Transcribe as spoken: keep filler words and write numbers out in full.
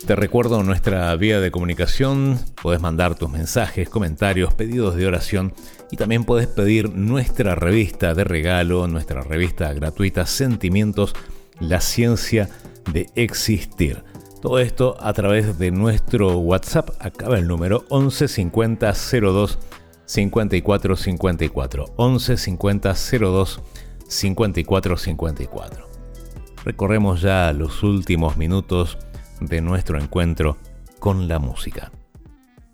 Te recuerdo nuestra vía de comunicación. Puedes mandar tus mensajes, comentarios, pedidos de oración y también puedes pedir nuestra revista de regalo, nuestra revista gratuita Sentimientos, la ciencia de existir. Todo esto a través de nuestro WhatsApp. Acaba el número once cincuenta cero dos cincuenta y cuatro cincuenta y cuatro. once cincuenta cero dos cincuenta y cuatro cincuenta y cuatro. Recorremos ya los últimos minutos de nuestro encuentro con la música.